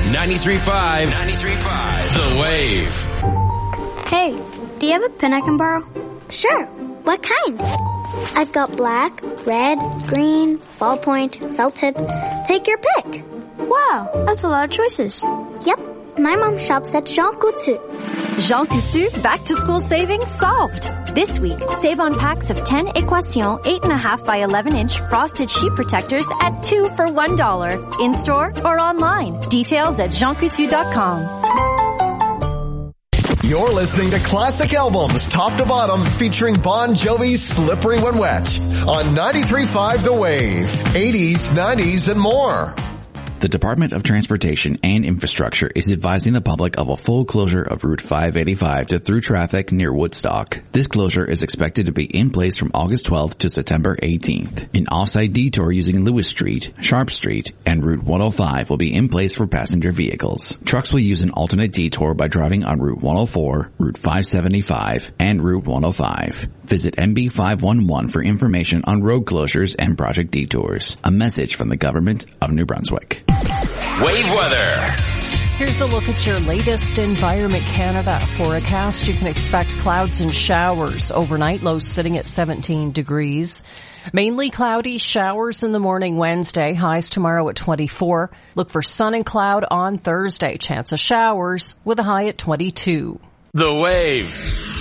93.5 The Wave. Hey, do you have a pen I can borrow? Sure. What kind? I've got black, red, green, ballpoint, felt tip. Take your pick. Wow, that's a lot of choices. Yep. My mom shops at Jean Coutu. Jean Coutu back-to-school savings solved. This week, save on packs of 10 Equation 8.5 by 11-inch frosted sheet protectors at 2 for $1. In-store or online. Details at jeancoutu.com. You're listening to Classic Albums, top to bottom, featuring Bon Jovi's Slippery When Wet on 93.5 The Wave, 80s, 90s, and more. The Department of Transportation and Infrastructure is advising the public of a full closure of Route 585 to through traffic near Woodstock. This closure is expected to be in place from August 12th to September 18th. An off-site detour using Lewis Street, Sharp Street, and Route 105 will be in place for passenger vehicles. Trucks will use an alternate detour by driving on Route 104, Route 575, and Route 105. Visit MB511 for information on road closures and project detours. A message from the government of New Brunswick. Wave weather. Here's a look at your latest Environment Canada forecast. You can expect clouds and showers overnight, lows sitting at 17 degrees. Mainly cloudy, showers in the morning Wednesday, highs tomorrow at 24. Look for sun and cloud on Thursday, chance of showers with a high at 22. The Wave.